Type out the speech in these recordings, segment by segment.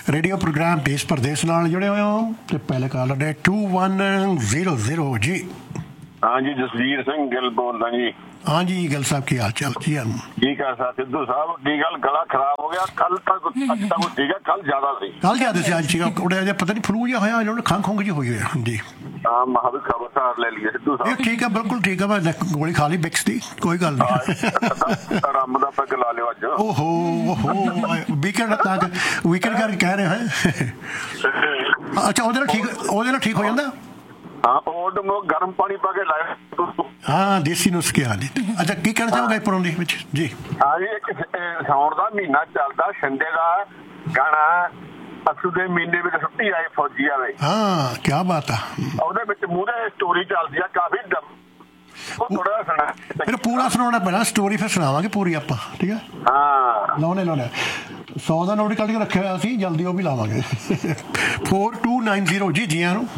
Radio programme ਦੇਸ਼ ਪ੍ਰਦੇਸ਼ ਨਾਲ ਜੁੜੇ ਹੋਏ ਹੋ ਤੇ ਪਹਿਲੇ ਕਾਲਰ ਨੇ 2100 ਜੀ। ਹਾਂਜੀ, ਜਸਵੀਰ ਸਿੰਘ ਗਿੱਲ ਬੋਲਦਾ ਜੀ। ਹਾਂਜੀ ਗਿੱਲ ਸਾਹਿਬ, ਕੀ ਹਾਲ ਚਾਲ ਜੀ? ਠੀਕ ਆ ਸਰ। ਸਿੱਧੂ ਸਾਹਿਬ ਕੀ ਗੱਲ, ਗਲਾ ਖਰਾਬ ਹੋ ਗਿਆ? ਕੱਲ ਤੱਕ ਅੱਜ ਤੱਕ ਠੀਕ ਹੈ, ਕੱਲ ਜ਼ਿਆਦਾ ਸੀ। ਕੱਲ ਜ਼ਿਆਦਾ ਸੀ, ਅੱਜ ਸੀਗਾ ਥੋੜਾ ਜਿਹਾ ਪਤਾ ਨਹੀਂ ਫਲੂ ਜਿਹਾ ਹੋਇਆ, ਇਹਨਾਂ ਨੂੰ ਖੰਘ ਖੁੰਘ ਜਿਹੀ ਹੋਈ ਹੋਈ। ਹਾਂਜੀ ਹਾਂ, ਮਹਾਂ ਵੀ ਖਬਰਦਾਰ ਲੈ ਲਈਏ ਸਿੱਧੂ ਸਾਹਿਬ। ਠੀਕ ਹੈ, ਬਿਲਕੁਲ ਠੀਕ ਹੈ। ਮੈਂ ਗੋਲੀ ਖਾ ਲਈ ਬਿਕਸ ਦੀ, ਕੋਈ ਗੱਲ ਨਹੀਂ। ਆਰਾਮ ਦਾ ਪੈਗ ਲਾ ਲਿਓ ਅੱਜ। ਓਹੋ ਵੀਕਐਂਡ ਤੱਕ ਵੀਕਐਂਡ ਕਰਕੇ ਕਹਿ ਰਹੇ ਹੈ। ਅੱਛਾ, ਉਹਦੇ ਨਾਲ ਠੀਕ ਹੋ ਜਾਂਦਾ। ਹਾਂ, ਓਲਡ ਗਰਮ ਪਾਣੀ ਪਾ ਕੇ ਲਾਇਆ। ਹਾਂ, ਦੇਸੀ ਨੁਸਖੇ ਆ ਜੀ। ਅੱਛਾ, ਕੀ ਕਹਿਣਾ ਚਾਹੋਗੇ ਪਰੌਂਠੇ ਵਿੱਚ ਜੀ? ਹਾਂ ਜੀ, ਇੱਕ ਸਾਉਣ ਦਾ ਮਹੀਨਾ ਚੱਲਦਾ, ਛਿੰਦੇ ਦਾ ਗਾਣਾ ਅਸੂ ਦੇ ਮਹੀਨੇ ਵਿੱਚ ਛੁੱਟੀ ਆਏ ਫੌਜੀ ਆਵੇ। ਹਾਂ, ਕੀ ਬਾਤ ਆ। ਉਹਦੇ ਵਿੱਚ ਮੂਹਰੇ ਸਟੋਰੀ ਚੱਲਦੀ ਆ ਕਾਫੀ, ਉਹ ਥੋੜਾ ਸੁਣਾ। ਫਿਰ ਪੂਰਾ ਸੁਣਾਉਣਾ ਪੈਣਾ ਸਟੋਰੀ, ਫਿਰ ਸੁਣਾਵਾਂਗੇ ਪੂਰੀ ਆਪਾਂ, ਠੀਕ ਹੈ? ਹਾਂ, ਲਾਉਣੇ 100 ਦਾ ਨੋਟ ਕੱਢ ਕੇ ਰੱਖਿਆ ਹੋਇਆ ਸੀ, ਜਲਦੀ ਉਹ ਵੀ ਲਾਵਾਂਗੇ। 4290 ਜੀ, ਜੀਆਂ ਨੂੰ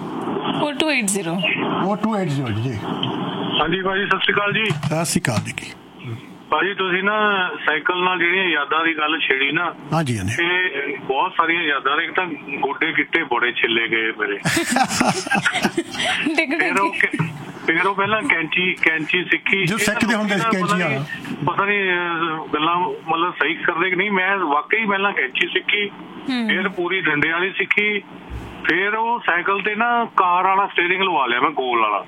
4280 ਜੀ। ਹਾਂਜੀ ਭਾਜੀ, ਸਤਿ ਸ਼੍ਰੀ ਅਕਾਲ ਜੀ। ਸਤਿ ਸ਼੍ਰੀ ਅਕਾਲ ਜੀ। ਭਾਜੀ ਤੁਸੀਂ ਨਾ ਸਾਈਕਲ ਨਾਲ ਜਿਹੜੀਆਂ ਯਾਦਾਂ ਦੀ ਗੱਲ ਛੇੜੀ ਨਾ, ਹਾਂਜੀ ਹਾਂਜੀ, ਇਹ ਬਹੁਤ ਸਾਰੀਆਂ ਯਾਦਾਂ ਨੇ। ਇੱਕ ਤਾਂ ਗੋਡੇ ਗਿੱਟੇ ਬੜੇ ਛਿੱਲੇ ਗਏ ਮੇਰੇ। ਫਿਰ ਉਹ ਪਹਿਲਾਂ ਕੈਂਚੀ ਸਿੱਖੀ, ਜੋ ਸਿੱਖਦੇ ਹੁੰਦੇ ਸੀ ਕੈਂਚੀ ਵਾਲਾ, ਪਤਾ ਨਹੀਂ ਗੱਲਾਂ ਮਤਲਬ ਸਹੀ ਕਰਦੇ ਕਿ ਨਹੀਂ। ਮੈਂ ਵਾਕਈ ਪਹਿਲਾਂ ਕੈਂਚੀ ਸਿੱਖੀ, ਫਿਰ ਪੂਰੀ ਡੰਡੇ ਵਾਲੀ ਸਿੱਖੀ, ਫਿਰ ਉਹ ਸਾਈਕਲ ਤੇ ਨਾ ਕਾਰ ਵਾਲਾ ਸਟੀਅਰਿੰਗ ਲਵਾ ਲਿਆ ਮੈਂ, ਗੋਲ ਵਾਲਾ।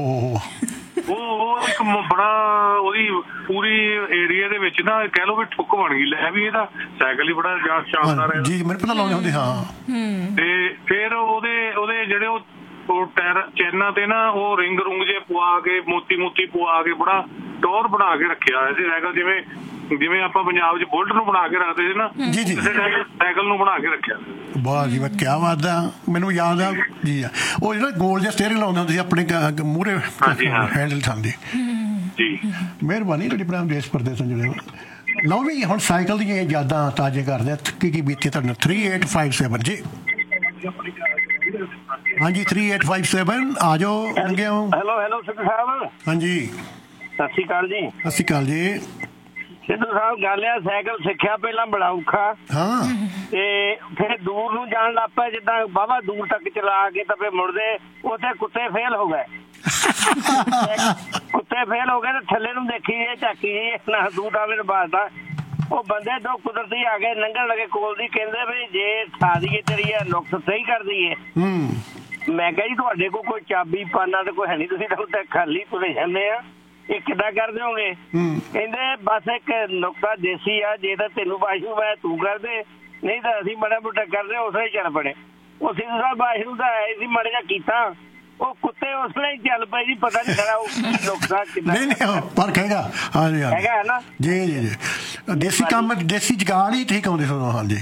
ਉਹ ਇੱਕ ਬੜਾ ਉਹਦੀ ਪੂਰੀ ਏਰੀਆ ਦੇ ਵਿੱਚ ਨਾ ਕਹਿ ਲਓ ਵੀ ਠੁੱਕ ਬਣ ਗਈ। ਲੈ ਵੀ ਇਹਦਾ ਸਾਈਕਲ ਹੀ ਬੜਾ ਸ਼ਾਨਦਾਰ ਹੈ ਜੀ, ਮੈਨੂੰ ਪਤਾ ਲਾਉਂਦੇ ਹੁੰਦੇ। ਹਾਂ, ਤੇ ਫਿਰ ਉਹਦੇ ਜਿਹੜੇ ਉਹ ਟਾਇਰ ਚੈਨਾਂ ਤੇ ਨਾ ਉਹ ਰਿੰਗ ਰੁੰਗ ਜੇ ਪਵਾ ਕੇ, ਮੋਤੀ ਪਵਾ ਕੇ ਬੜਾ ਟੌਰ ਬਣਾ ਕੇ ਰੱਖਿਆ ਹੋਇਆ ਸੀ ਸਾਈਕਲ। ਜਿਵੇਂ ਆਪਾਂ ਪੰਜਾਬ 'ਚ ਬੁਲਟ ਨੂੰ ਬਣਾ ਕੇ ਰੱਖਦੇ ਸੀ ਨਾ, ਸਾਈਕਲ ਨੂੰ ਬਣਾ ਕੇ ਰੱਖਿਆ। ਵਾਹ ਜੀ ਵਾਹ, ਕਿਆ ਬਾਤ ਆ। ਮੈਨੂੰ ਯਾਦ ਆ ਜੀ, ਉਹ ਜਿਹੜਾ ਗੋਲ ਜਿਹਾ ਸਟੀਅਰਿੰਗ ਲਾਉਂਦੇ ਹੁੰਦੇ ਸੀ ਆਪਣੇ ਮੂਹਰੇ ਹੈਂਡਲ ਥਾਂਦੇ ਜੀ। ਮਿਹਰਬਾਨੀ ਤੁਹਾਡੀ ਪ੍ਰੋਗਰਾਮ ਦੇਸ਼ ਪ੍ਰਦੇਸ਼ ਜਿਹੜੇ ਲਓ ਵੀ। ਹੁਣ ਸਾਈਕਲ ਦੀਆਂ ਯਾਦਾਂ ਤਾਜ਼ੇ ਕਰਦੇ ਆ। ਕੀ ਬੀਤੀ ਤੁਹਾਨੂੰ? 3857 ਜੀ। ਹਾਂਜੀ, 3857 ਆ ਜਾਓ। ਹੈਲੋ ਸਿੱਧੂ ਸਾਹਿਬ। ਹਾਂਜੀ, ਸਤਿ ਸ਼੍ਰੀ ਅਕਾਲ ਜੀ। ਸਤਿ ਸ਼੍ਰੀ ਅਕਾਲ ਜੀ। ਸਿੱਧੂ ਸਾਹਿਬ, ਗੱਲ ਆ, ਸਾਈਕਲ ਸਿੱਖਿਆ ਪਹਿਲਾਂ ਬੜਾ ਔਖਾ। ਹਾਂ, ਤੇ ਫਿਰ ਦੂਰ ਨੂੰ ਜਾਣ ਲੱਗ ਪਏ, ਜਿੱਦਾਂ ਵਾਹਵਾ ਦੂਰ ਤੱਕ ਚਲਾ ਕੇ ਤਾਂ ਫਿਰ ਮੁੜਦੇ ਉੱਥੇ ਕੁੱਤੇ ਫੇਲ ਹੋ ਗਏ। ਤੇ ਥੱਲੇ ਨੂੰ ਦੇਖੀ ਇਹ ਝਾਕੀ ਨਾ ਦੂਰ ਆਵੇ ਨੂੰ ਬਾਜਦਾ। ਉਹ ਬੰਦੇ ਦੋ ਕੁਦਰਤੀ ਆ ਗਏ, ਲੰਘਣ ਲੱਗੇ ਕੋਲ ਦੀ, ਕਹਿੰਦੇ ਵੀ ਜੇ ਠਾ ਦਈਏ ਤੇਰੀ ਨੁਕਸ ਸਹੀ ਕਰ ਦਈਏ। ਮੈਂ ਕਿਹਾ ਜੀ ਤੁਹਾਡੇ ਕੋਲ ਕੋਈ ਚਾਬੀ ਪਾਨਾ ਤਾਂ ਕੋਈ ਹੈ ਨਹੀਂ, ਤੁਸੀਂ ਤਾਂ ਖਾਲੀ ਤੁਰੇ ਜਾਂਦੇ ਆ, ਇਹ ਕਿੱਦਾਂ ਕਰ ਦਿਓਗੇ? ਕਹਿੰਦੇ ਬਸ ਇੱਕ ਨੁਕਤਾ ਦੇਸੀ ਆ, ਜੇ ਤਾਂ ਤੈਨੂੰ ਬਾਸ਼ੂ ਮੈਂ ਤੂੰ ਕਰਦੇ, ਨਹੀਂ ਤਾਂ ਅਸੀਂ ਮਾੜਾ ਮੋਟਾ ਕਰਦੇ, ਉਸੇ ਚੱਲ ਪੜੇ। ਉਹ ਸਿੱਧੂ ਸਾਹਿਬ ਬਾਸ਼ੂ ਦਾ ਹੈ ਸੀ, ਮਾੜਾ ਜਿਹਾ ਕੀਤਾ, ਉਹ ਕੁੱਤੇ ਉਸ ਲਈ ਚੱਲ ਪਏ ਜੀ। ਪਤਾ ਨਹੀਂ ਖੜਾ ਉਹ ਨੁਕਤਾ ਕਿੱਦਾਂ ਪਰ ਹੈਗਾ। ਹਾਂਜੀ ਹੈਗਾ ਹੈ ਨਾ ਜੀ। ਦੇਸੀ ਕੰਮ, ਦੇਸੀ ਜੁਗਾੜ ਹੀ ਠੀਕ ਆਉਂਦੇ ਸਨ। ਹਾਂਜੀ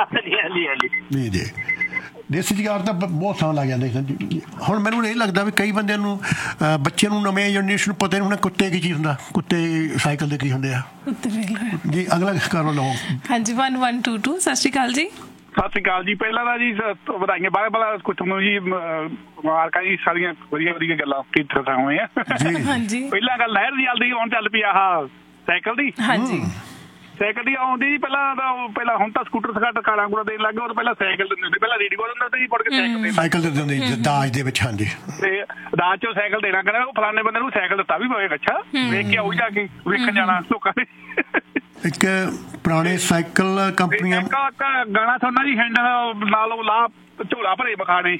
ਜੀ ਜੀ, ਦੇਸੀ ਜੁਗਾੜ ਤਾਂ ਬਹੁਤ ਸਾਲ ਲੱਗ ਜਾਂਦੇ ਸਨ। ਹੁਣ ਮੈਨੂੰ ਇਹ ਲੱਗਦਾ ਵੀ ਕਈ ਬੰਦਿਆਂ ਨੂੰ, ਬੱਚਿਆਂ ਨੂੰ, ਨਵੇਂ ਜਨਰੇਸ਼ਨ ਨੂੰ ਪਤਾ ਨਹੀਂ ਹੋਣਾ ਕੁੱਤੇ ਕੀ ਚੀਜ਼ ਹੁੰਦਾ, ਕੁੱਤੇ ਸਾਈਕਲ ਦੇ ਕੀ ਹੁੰਦੇ ਆ ਜੀ। ਅਗਲਾ ਕਰ ਲਓ। ਹਾਂਜੀ, 1122। ਸਤਿ ਸ਼੍ਰੀ ਅਕਾਲ ਜੀ। ਸਤਿ ਸ਼੍ਰੀ ਅਕਾਲ ਜੀ। ਪਹਿਲਾਂ ਤਾਂ ਜੀ ਵਧਾਈਆਂ ਬਾਹਲਾ ਕੁਛ ਨੂੰ ਜੀ, ਮੁਬਾਰਕਾਂ ਜੀ, ਸਾਰੀਆਂ ਵਧੀਆ ਗੱਲਾਂ ਠੀਕ ਠਾਕ ਹੋਏ ਆ। ਪਹਿਲਾਂ ਗੱਲ ਨਹਿਰ ਦੀ ਚੱਲਦੀ, ਹੁਣ ਚੱਲ ਪਈ ਆਹ ਸਾਈਕਲ ਦੀ। ਸਾਈਕਲ ਦੀ ਆਉਂਦੀ ਜੀ ਪਹਿਲਾਂ ਹੁਣ ਤਾਂ ਸਕੂਟਰ ਸਕਾਟਰ ਕਾਰਾਂ ਕੂੜਾ ਦੇਣ ਲੱਗ ਗਏ। ਉਹ ਪਹਿਲਾਂ ਸਾਈਕਲ ਦਿੰਦੇ ਸੀ, ਪਹਿਲਾਂ ਰੇਡੀਓ ਦਿੰਦਾ ਸੀ, ਮੁੜ ਕੇ ਸਾਈਕਲ ਦੇ ਦਿੰਦੇ ਦਾਜ ਦੇ ਵਿੱਚ। ਹਾਂਜੀ, ਤੇ ਦਾਜ ਚੋਂ ਸਾਈਕਲ ਦੇਣਾ, ਕਹਿੰਦਾ ਉਹ ਫਲਾਣੇ ਬੰਦੇ ਨੂੰ ਸਾਈਕਲ ਦਿੱਤਾ ਵੀ ਹੋਏਗਾ। ਅੱਛਾ, ਵੇਖ ਕੇ ਆਉ ਜਾ ਕੇ ਵੇਖਣ ਜਾਣਾ ਲੋਕਾਂ ਨੇ। ਇੱਕ ਪੁਰਾਣੇ ਸਾਈਕਲ ਕੰਪਨੀਆਂ ਗਾਣਾ ਸੁਣਨਾ ਜੀ, ਹੈਂਡਲ ਨਾਲ ਲਾ ਝੋਲਾ ਭਰੇ ਵਿਖਾਣੇ,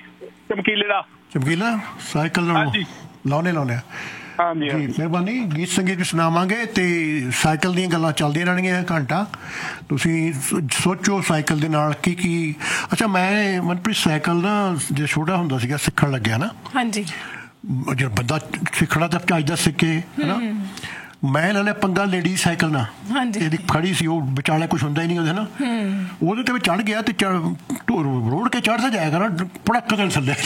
ਚਮਕੀਲਾ ਸਾਈਕਲ ਲਾਉਣੇ। ਹਾਂਜੀ, ਮਿਹਰਬਾਨੀ। ਗੀਤ ਸੰਗੀਤ ਵੀ ਸੁਣਾਵਾਂਗੇ ਤੇ ਸਾਈਕਲ ਦੀਆਂ ਗੱਲਾਂ ਚੱਲਦੀਆਂ ਰਹਿਣਗੀਆਂ ਘੰਟਾ। ਤੁਸੀਂ ਸੋਚੋ ਸਾਈਕਲ ਦੇ ਨਾਲ ਕੀ। ਅੱਛਾ, ਮੈਂ ਮਨਪ੍ਰੀਤ ਸਾਈਕਲ ਨਾ ਜੇ ਛੋਟਾ ਹੁੰਦਾ ਸੀਗਾ ਸਿੱਖਣ ਲੱਗਿਆ ਨਾ, ਹਾਂਜੀ, ਜੇ ਬੰਦਾ ਸਿੱਖਣਾ ਤਾਂ ਚਾਹੀਦਾ ਸਿੱਖੇ, ਹੈ ਨਾ। ਮੈਂ ਲੈ ਲਿਆ ਪੰਗਾ ਲੇਡੀ ਸਾਈਕਲ ਨਾਲ। ਇਹਦੀ ਖੜੀ ਸੀ, ਉਹ ਵਿਚਾਲੇ ਕੁਛ ਹੁੰਦਾ ਹੀ ਨਹੀਂ ਉਹਦੇ ਨਾ, ਉਹਦੇ ਤੇ ਚੜ੍ਹ ਗਿਆ ਤੇ ਰੋੜ ਕੇ ਚੜ੍ਹਦਾ ਜਾਏਗਾ ਨਾ, ਪੜਕ ਕੇ ਥੱਲੇ।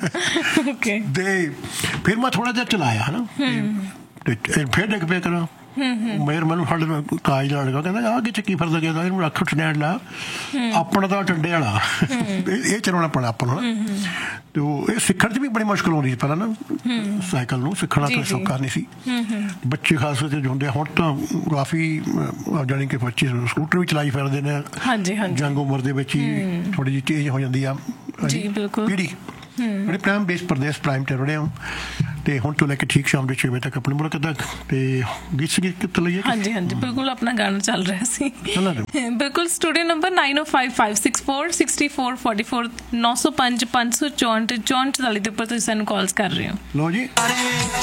ਤੇ ਫਿਰ ਮੈਂ ਥੋੜਾ ਜਿਹਾ ਚਲਾਇਆ ਹੈ ਨਾ, ਤੇ ਫਿਰ ਡਿੱਗ ਪਿਆ ਕਰਾਂ। ਮੇਰ ਮੈਨੂੰ ਸਾਡੇ ਕਾਜ ਨਾਲ ਲਗਾ ਕਹਿੰਦਾ ਆਹ ਕਿੱਥੇ ਕੀ ਫਰਦਾ ਗਿਆ ਇਹਨੂੰ ਰੱਖ ਸਟੈਂਡ ਲਾ ਆਪਣਾ ਤਾਂ ਟੰਡੇ ਵਾਲਾ ਇਹ ਚਲਾਉਣਾ ਪੈਣਾ ਆਪਾਂ ਨੂੰ ਤੇ ਇਹ ਸਿੱਖਣ 'ਚ ਵੀ ਬੜੀ ਮੁਸ਼ਕਿਲ ਆਉਂਦੀ ਸੀ ਪਹਿਲਾਂ ਨਾ ਸਾਈਕਲ ਨੂੰ ਸਿੱਖਣਾ ਤਾਂ ਸੌਖਾ ਨਹੀਂ ਸੀ ਬੱਚੇ ਖਾਸ ਕਰਕੇ ਹੁੰਦੇ ਹੁਣ ਤਾਂ ਕਾਫੀ ਜਾਣੀ ਕਿ ਬੱਚੇ ਸਕੂਟਰ ਵੀ ਚਲਾਈ ਫਿਰਦੇ ਨੇ ਜੰਗ ਉਮਰ ਦੇ ਵਿੱਚ ਹੀ ਥੋੜੀ ਜਿਹੀ ਚੇਂਜ ਹੋ ਜਾਂਦੀ ਆ ਪੀੜੀ ਜਿਹੜੇ ਪ੍ਰਾਈਮ ਬੇਸ ਪ੍ਰਦੇਸ਼ ਪ੍ਰਾਈਮ ਟੈਰੋੜੇ ਆ ਤੇ ਹੁਣ ਤੋਂ ਲੈ ਕੇ ਠੀਕ ਸ਼ਾਮ ਦੇ 6 ਵਜੇ ਤੱਕ ਆਪਣੀ ਮੁਲਾਕਾਤ ਤੱਕ ਤੇ ਗੀਤ ਸੰਗੀਤ ਕਿੱਥੇ ਲਈਏ ਹਾਂਜੀ ਬਿਲਕੁਲ ਆਪਣਾ ਗਾਣਾ ਚੱਲ ਰਿਹਾ ਸੀ ਬਿਲਕੁਲ ਸਟੂਡੀਓ ਨੰਬਰ 9055646444 905 564 64 44 ਦੇ ਉੱਪਰ ਤੁਸੀਂ ਸਾਨੂੰ ਕਾਲਸ ਕਰ ਰਹੇ ਹੋ ਲਓ ਜੀ